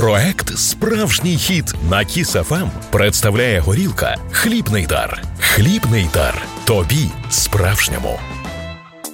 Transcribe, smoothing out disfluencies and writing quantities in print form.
Проект «Справжній хіт» на Kiss FM представляє горілка «Хлібний дар». Хлібний дар. Тобі справжньому.